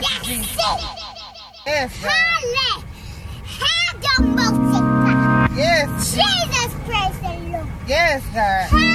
Yes, That's Jesus. it. Yes, God. Hallelujah. Yes, Jesus, praise the Lord. yes, God.